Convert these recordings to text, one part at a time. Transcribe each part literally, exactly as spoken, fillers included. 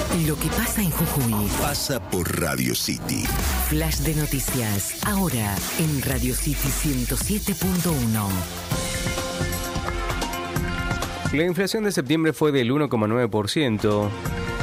Lo que pasa en Jujuy pasa por Radio City. Flash de noticias, ahora en Radio City ciento siete punto uno. La inflación de septiembre fue del uno coma nueve por ciento.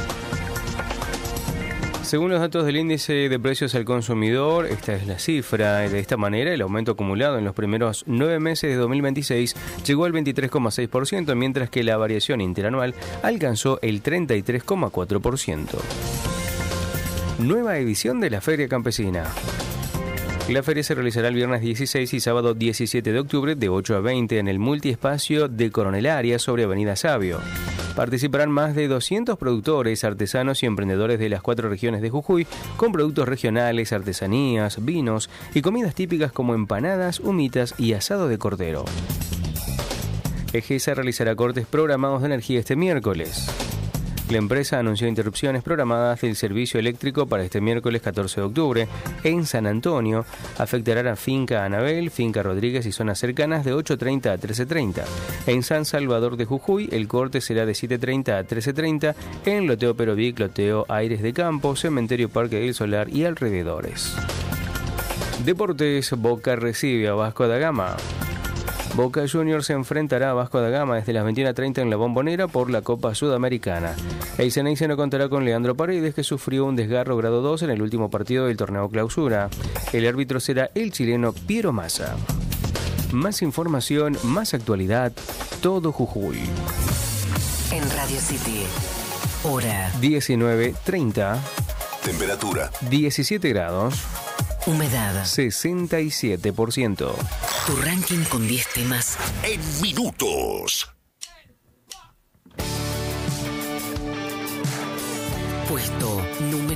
Según los datos del índice de precios al consumidor, esta es la cifra. De esta manera, el aumento acumulado en los primeros nueve meses de dos mil veintiséis llegó al veintitrés coma seis por ciento, mientras que la variación interanual alcanzó el treinta y tres coma cuatro por ciento. Nueva edición de la Feria Campesina. La feria se realizará el viernes dieciséis y sábado diecisiete de octubre de ocho a veinte en el multiespacio de Coronel Arias sobre Avenida Sabio. Participarán más de doscientos productores, artesanos y emprendedores de las cuatro regiones de Jujuy con productos regionales, artesanías, vinos y comidas típicas como empanadas, humitas y asado de cordero. EGESA realizará cortes programados de energía este miércoles. La empresa anunció interrupciones programadas del servicio eléctrico para este miércoles catorce de octubre. En San Antonio afectará a Finca Anabel, Finca Rodríguez y zonas cercanas de ocho treinta a trece treinta. En San Salvador de Jujuy el corte será de siete treinta a trece treinta en Loteo Perovic, Loteo Aires de Campo, Cementerio Parque del Solar y alrededores. Deportes, Boca recibe a Vasco da Gama. Boca Juniors se enfrentará a Vasco da Gama desde las veintiuna treinta en la Bombonera por la Copa Sudamericana. El Ceneice no contará con Leandro Paredes, que sufrió un desgarro grado dos en el último partido del torneo Clausura. El árbitro será el chileno Piero Massa. Más información, más actualidad, todo Jujuy. En Radio City, hora diecinueve treinta. Temperatura diecisiete grados. Humedad sesenta y siete por ciento. Tu ranking con diez temas en minutos. Puesto número